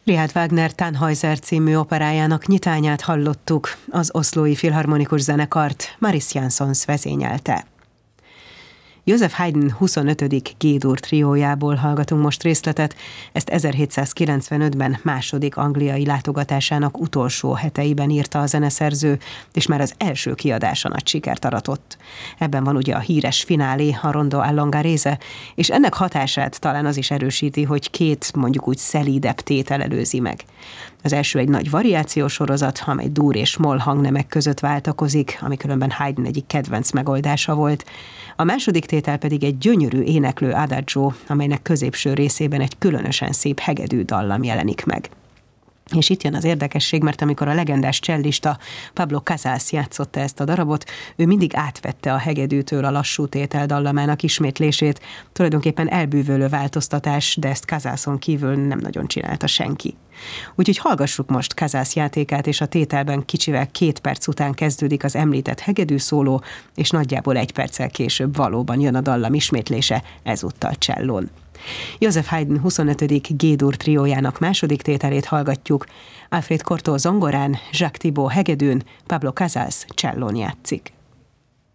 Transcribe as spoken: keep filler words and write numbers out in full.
Richard Wagner Tannhäuser című operájának nyitányát hallottuk, az Oslói Filharmonikus Zenekart Maris Jansons vezényelte. Joseph Haydn huszonötödik G-dur triójából hallgatunk most részletet, ezt ezerhétszázkilencvenötben második angliai látogatásának utolsó heteiben írta a zeneszerző, és már az első kiadása nagy sikert aratott. Ebben van ugye a híres finálé, a Rondo all'Ungherese, és ennek hatását talán az is erősíti, hogy két mondjuk úgy szelídebb tétel előzi meg. Az első egy nagy variációs sorozat, amely dur és moll hangnemek között váltakozik, ami különben Haydn egyik kedvenc megoldása volt. A második tétel pedig egy gyönyörű éneklő adagio, amelynek középső részében egy különösen szép hegedű dallam jelenik meg. És itt jön az érdekesség, mert amikor a legendás csellista Pablo Casals játszotta ezt a darabot, ő mindig átvette a hegedűtől a lassú tétel dallamának ismétlését, tulajdonképpen elbűvölő változtatás, de ezt Casalson kívül nem nagyon csinálta senki. Úgyhogy hallgassuk most Casals játékát, és a tételben kicsivel két perc után kezdődik az említett hegedű szóló, és nagyjából egy perccel később valóban jön a dallam ismétlése, ezúttal csellón. Joseph Haydn huszonötödik G-dur triójának második tételét hallgatjuk, Alfred Cortot zongorán, Jacques Thibaud hegedűn, Pablo Casals csellón játszik.